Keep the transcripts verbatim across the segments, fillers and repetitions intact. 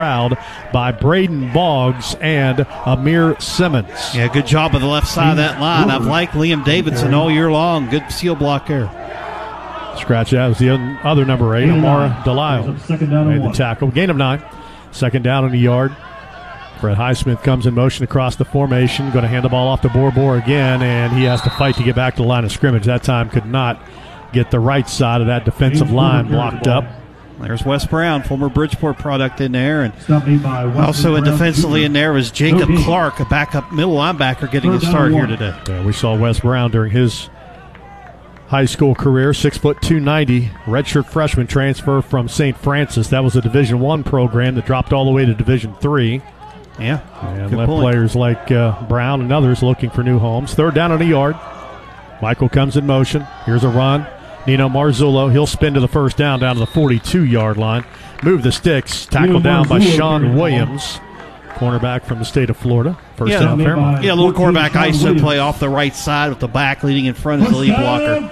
crowd by Braden Boggs and Amir Simmons. Yeah, good job of the left side of that line. I've liked Liam Davidson all year long. Good seal block there. Scratch that was the other number eight, Amara Delisle. Made the tackle. Gain of nine. Second down in the yard. Fred Highsmith comes in motion across the formation. Going to hand the ball off to Borbor again, and he has to fight to get back to the line of scrimmage. That time could not get the right side of that defensive line blocked up. There's Wes Brown, former Bridgeport product in there. And also in defensively in there was Jacob Clark, a backup middle linebacker, getting a start here today. Yeah, we saw Wes Brown during his high school career, six foot two ninety, redshirt freshman transfer from Saint Francis. That was a Division One program that dropped all the way to Division Three. Yeah, and left players like uh, Brown and others looking for new homes. Third down on a yard. Michael comes in motion. Here's a run. Nino Marzullo, he'll spin to the first down, down to the forty-two-yard line. Move the sticks. Tackled down by Sean Williams, cornerback from the state of Florida. First yeah, down, Fairmont. Yeah, a little quarterback I S O play off the right side with the back leading in front of the lead blocker.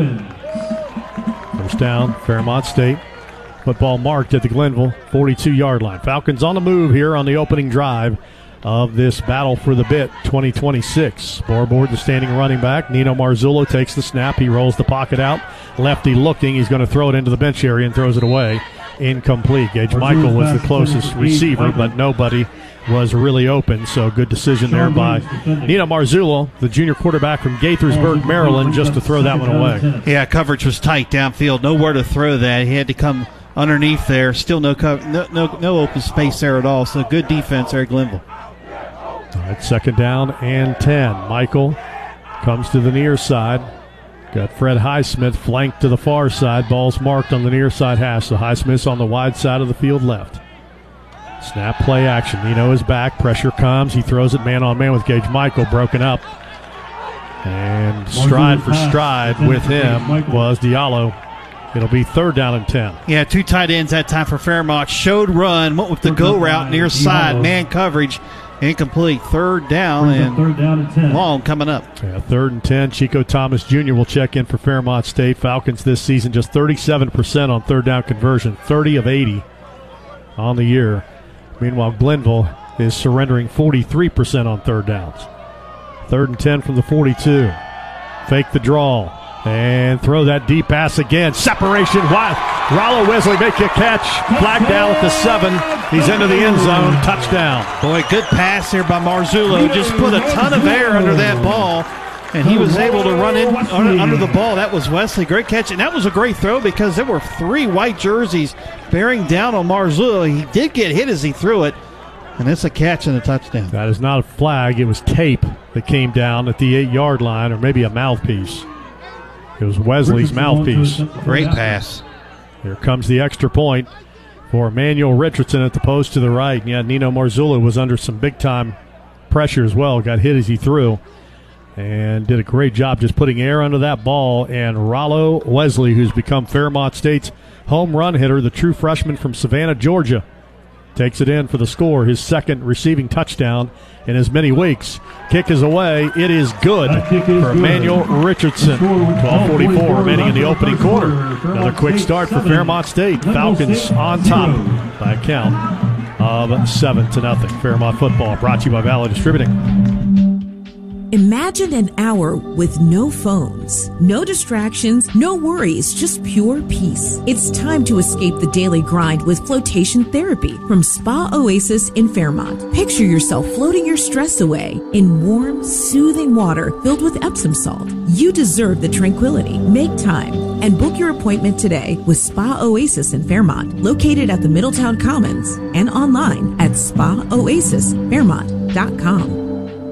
First down, Fairmont State. Football marked at the Glenville forty-two-yard line. Falcons on the move here on the opening drive of this battle for the bit twenty twenty-six. Borbor, the standing running back. Nino Marzullo takes the snap. He rolls the pocket out. Lefty looking. He's going to throw it into the bench area and throws it away. Incomplete. Gage Michael was the closest receiver, but nobody was really open, so good decision there by Nino Marzullo, the junior quarterback from Gaithersburg, Maryland, just to throw that one away. Yeah, coverage was tight downfield. Nowhere to throw that. He had to come underneath there. Still no cover, no, no, no open space there at all, so good defense there at Glenville. All right, second down and ten. Michael comes to the near side. Got Fred Highsmith flanked to the far side. Ball's marked on the near side hash. So Highsmith's on the wide side of the field left. Snap play action. Nino is back. Pressure comes. He throws it man on man with Gage Michael. Broken up. And stride for stride with him was Diallo. It'll be third down and ten. Yeah, two tight ends that time for Fairmont. Showed run. Went with the go route near side. Man coverage. Incomplete. Third down and third down and ten. Long coming up. Yeah, third and ten. Chico Thomas Junior will check in for Fairmont State. Falcons this season just thirty-seven percent on third down conversion, thirty of eighty on the year. Meanwhile, Glenville is surrendering forty-three percent on third downs. Third and ten from the forty-two. Fake the draw and throw that deep pass again. Separation. Rollo Wesley make a catch. Flag down at the seven. He's into the end zone. Touchdown. Boy, good pass here by Marzullo. Just put a ton of air under that ball, and he was able to run in under, under the ball. That was Wesley. Great catch. And that was a great throw because there were three white jerseys bearing down on Marzullo. He did get hit as he threw it, and it's a catch and a touchdown. That is not a flag. It was tape that came down at the eight-yard line, or maybe a mouthpiece. It was Wesley's mouthpiece. Great pass. Here comes the extra point for Emmanuel Richardson at the post to the right. And yeah, Nino Marzullo was under some big-time pressure as well. Got hit as he threw and did a great job just putting air under that ball. And Rollo Wesley, who's become Fairmont State's home run hitter, the true freshman from Savannah, Georgia, takes it in for the score, his second receiving touchdown in as many weeks. Kick is away. It is good for Emmanuel Richardson. twelve forty-four remaining in the opening quarter. Another quick start for Fairmont State. Falcons on top by a count of seven to nothing. Fairmont football brought to you by Valley Distributing. Imagine an hour with no phones, no distractions, no worries, just pure peace. It's time to escape the daily grind with flotation therapy from Spa Oasis in Fairmont. Picture yourself floating your stress away in warm, soothing water filled with Epsom salt. You deserve the tranquility. Make time and book your appointment today with Spa Oasis in Fairmont, located at the Middletown Commons and online at spa oasis fairmont dot com.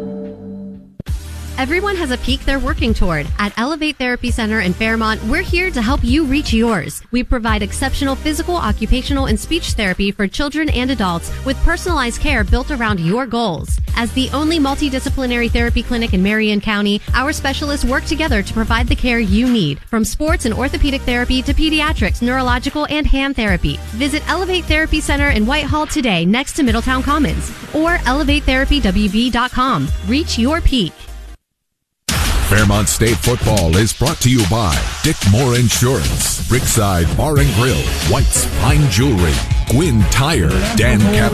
Everyone has a peak they're working toward. At Elevate Therapy Center in Fairmont, we're here to help you reach yours. We provide exceptional physical, occupational, and speech therapy for children and adults with personalized care built around your goals. As the only multidisciplinary therapy clinic in Marion County, our specialists work together to provide the care you need, from sports and orthopedic therapy to pediatrics, neurological, and hand therapy. Visit Elevate Therapy Center in Whitehall today next to Middletown Commons or elevate therapy w v dot com. Reach your peak. Fairmont State football is brought to you by Dick Moore Insurance, Brickside Bar and Grill, White's Fine Jewelry, Gwynn Tire, Dan Cabot